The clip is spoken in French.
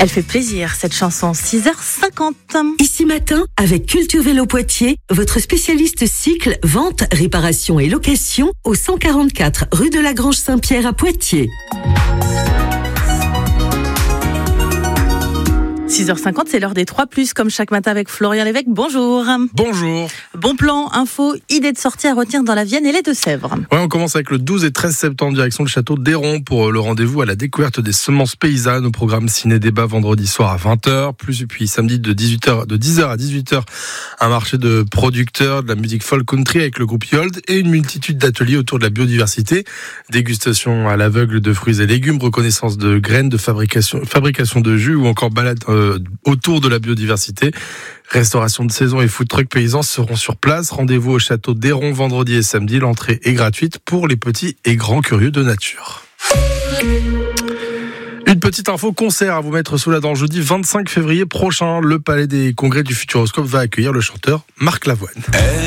Elle fait plaisir, cette chanson. 6h50. Ici Matin, avec Culture Vélo Poitiers, votre spécialiste cycle, vente, réparation et location au 144 rue de la Grange Saint-Pierre à Poitiers. 6h50, c'est l'heure des 3+, comme chaque matin avec Florian Lévesque. Bonjour. Bonjour. Bon plan, info, idée de sortie à retenir dans la Vienne et les Deux-Sèvres. Ouais, on commence avec le 12 et 13 septembre, direction le château d'Héron pour le rendez-vous à la découverte des semences paysannes au programme ciné-débat vendredi soir à 20h, puis samedi de 10h à 18h, un marché de producteurs de la musique folk country avec le groupe Yold et une multitude d'ateliers autour de la biodiversité, dégustation à l'aveugle de fruits et légumes, reconnaissance de graines, de fabrication de jus ou encore balade autour de la biodiversité. Restauration de saison et food truck paysans seront sur place. Rendez-vous au château d'Héron vendredi et samedi. L'entrée est gratuite pour les petits et grands curieux de nature. Une petite info concert à vous mettre sous la dent. Jeudi 25 février prochain, le Palais des Congrès du Futuroscope va accueillir le chanteur Marc Lavoine.